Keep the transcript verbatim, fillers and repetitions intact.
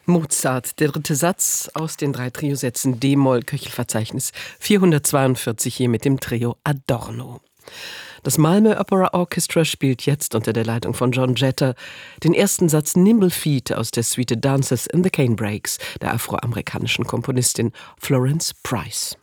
Mozart, der dritte Satz aus den drei Triosätzen D-Moll, Köchelverzeichnis vierhundertzweiundvierzig, hier mit dem Trio Adorno. Das Malmö Opera Orchestra spielt jetzt unter der Leitung von John Jetter den ersten Satz Nimble Feet aus der Suite Dances in the Canebrakes der afroamerikanischen Komponistin Florence Price.